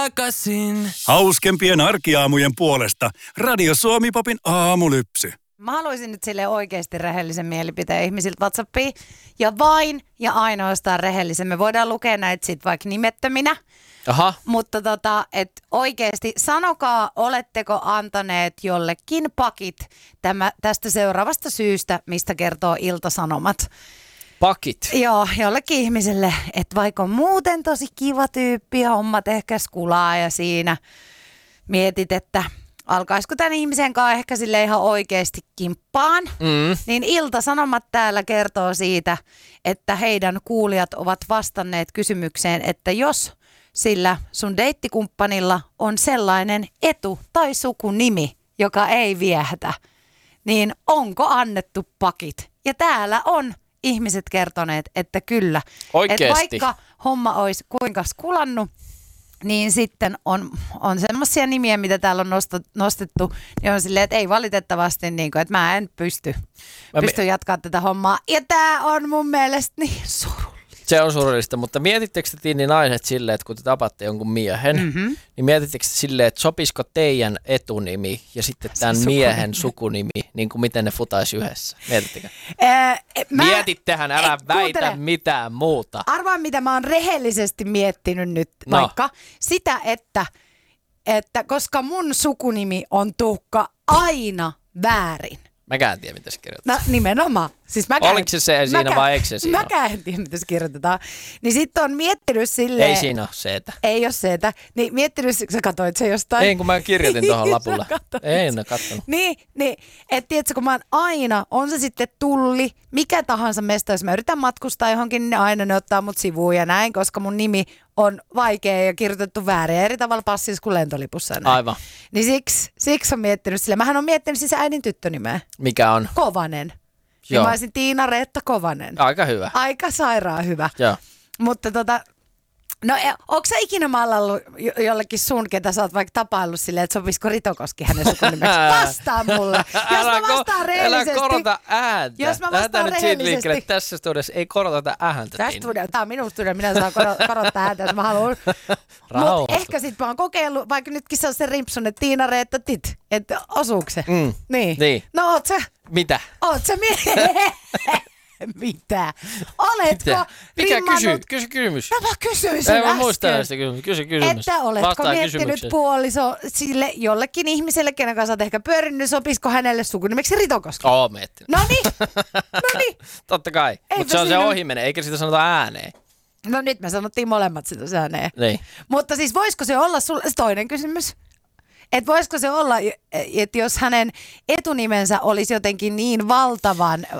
takaisin. Hauskempien arkiaamujen puolesta Radio Suomi Popin aamulypsy. Mä haluaisin nyt sille oikeasti rehellisen mielipiteen ihmisiltä WhatsAppiin. Ja vain ja ainoastaan rehellisen. Me voidaan lukea näitä sit vaikka nimettöminä. Aha. Mutta et oikeasti sanokaa, oletteko antaneet jollekin pakit tästä seuraavasta syystä, mistä kertoo Ilta-Sanomat. Pakit. Joo, jollekin ihmiselle, että vaikka on muuten tosi kiva tyyppi ja hommat ehkä skulaa ja siinä mietit, että alkaisiko tämän ihmisen kanssa ehkä sille ihan oikeasti kimppaan, niin Ilta-Sanomat täällä kertoo siitä, että heidän kuulijat ovat vastanneet kysymykseen, että jos sillä sun deittikumppanilla on sellainen etu- tai sukunimi, joka ei viehätä, niin onko annettu pakit? Ja täällä on ihmiset kertoneet, että kyllä. Oikeesti? Että vaikka homma olisi kuinka skulannut, niin sitten on semmoisia nimiä, mitä täällä on nostettu, niin on silleen, että ei valitettavasti, niin kuin, että mä en pysty jatkaa tätä hommaa. Ja tää on mun mielestä niin surullista. Se on surullista, mutta mietittekö te Tinni naiset silleen, että kun te tapatte jonkun miehen, niin mietittekö te silleen, että sopisiko teidän etunimi ja sitten tämän miehen sukunimi, niin kuin miten ne futaisi yhdessä? Mietittekö? Mietittehän, älä väitä mitään muuta. Arvaa, mitä mä oon rehellisesti miettinyt nyt vaikka. Sitä, että koska mun sukunimi on Tuukka aina väärin. Mäkään en tiedä, mitä se kirjoitetaan. No nimenomaan. Siis oliko se siinä vai eikö se siinä? Mäkään en tiedä, mitä se kirjoitetaan. Niin sitten on miettinyt silleen... Ei siinä ole seetä. Ei ole seetä. Niin miettinyt, sä katsoit se jostain. Ei, kun mä kirjoitin tuohon lapulla. En ole kattonut. Niin, että tiedätkö, kun mä oon aina, on se sitten tulli, mikä tahansa mesta, jos mä yritän matkustaa johonkin, niin aina ne ottaa mut sivuun ja näin, koska mun nimi on vaikea ja kirjoitettu väärin ja eri tavalla passissa kuin lentolipussa. Näin. Aivan. Niin siksi on miettinyt sille. Mähän on miettinyt siis äidin tyttönimeä. Mikä on? Kovanen. Niin mä olisin Tiina-Reetta Kovanen. Aika hyvä. Aika sairaan hyvä. Joo. Mutta no onko sä ikinä mallannut jollekin sun, ketä sä oot vaikka tapaillut silleen, että sopisiko Ritokoski hänen sukunimeksi? Vastaa mulle. Jos mä vastaan rehellisesti. Älä korota ääntä. Jos mä vastaan nyt siitä liikkeelle, että tässä studiossa ei koroteta ääntä. Tää on minun studio, minä saan korottaa ääntä, jos mä haluan. Mutta ehkä sit mä oon kokeillut, vaikka nytkin se on se rimpsun, että Tiina-Reetta tit. Että osuuko se? Niin. No oot sä? Mitä? Oot sä Mitä? Oletko rimmannut... Kysy kysymys. Mä kysyin sen mä muistan sitä kysymys. Kysy kysymys. Että oletko miettinyt puoliso sille jollekin ihmiselle, kenen kanssa olet ehkä pyörinyt, sopisiko hänelle sukunimeksi Ritokoski? Oo, miettinyt. Noniin. Totta kai. Mutta se on se ohimene, eikä sitä sanota ääneen. No nyt me sanottiin molemmat sitä ääneen. Niin. Mutta siis voisiko se olla sulle, toinen kysymys. Että voisiko se olla, että jos hänen etunimensä olisi jotenkin niin valtavan